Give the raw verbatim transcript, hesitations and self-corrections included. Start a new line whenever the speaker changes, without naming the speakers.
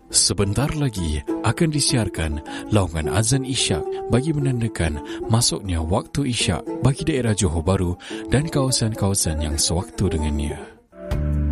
Sebentar lagi akan disiarkan laungan azan Isyak bagi menandakan masuknya waktu Isyak bagi daerah Johor Bahru dan kawasan-kawasan yang sewaktu dengannya.